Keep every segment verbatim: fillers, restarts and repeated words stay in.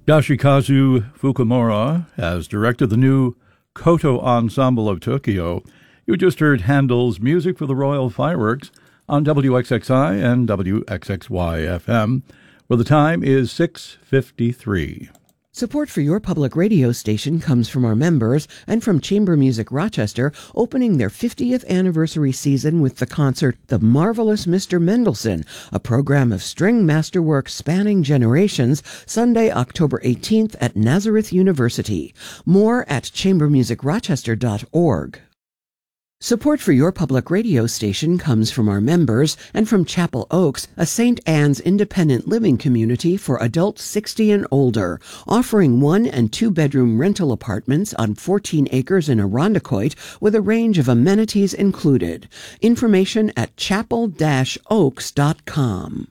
Yoshikazu Fukumura has directed the new Koto Ensemble of Tokyo. You just heard Handel's Music for the Royal Fireworks on W X X I and W X X Y F M, where the time is six fifty-three. Support for your public radio station comes from our members and from Chamber Music Rochester, opening their fiftieth anniversary season with the concert The Marvelous Mister Mendelssohn, a program of string masterwork spanning generations, Sunday, October eighteenth at Nazareth University. More at chamber music rochester dot org. Support for your public radio station comes from our members and from Chapel Oaks, a Saint Anne's independent living community for adults sixty and older, offering one- and two-bedroom rental apartments on fourteen acres in Irondequoit with a range of amenities included. Information at chapel dash oaks dot com.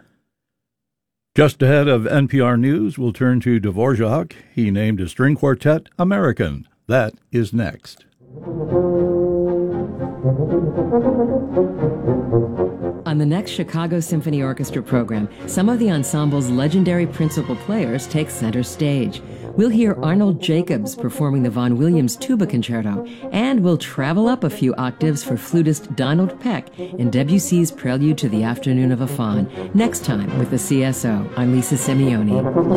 Just ahead of N P R News, we'll turn to Dvorak. He named his string quartet American. That is next. On the next Chicago Symphony Orchestra program, some of the ensemble's legendary principal players take center stage. We'll hear Arnold Jacobs performing the Vaughan Williams Tuba Concerto, and we'll travel up a few octaves for flutist Donald Peck in Debussy's Prelude to the Afternoon of a Faun. Next time with the C S O, I'm Lisa Simeoni.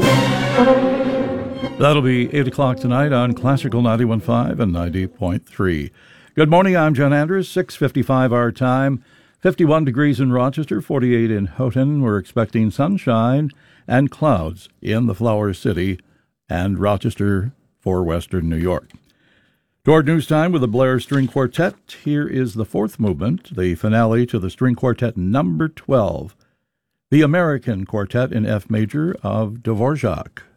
That'll be eight o'clock tonight on Classical ninety-one point five and ninety point three. Good morning, I'm John Andrews, six fifty-five our time, fifty-one degrees in Rochester, forty-eight in Houghton. We're expecting sunshine and clouds in the Flower City and Rochester for western New York. Toward news time with the Blair String Quartet, here is the fourth movement, the finale to the String Quartet number twelve, the American Quartet in F major of Dvorak.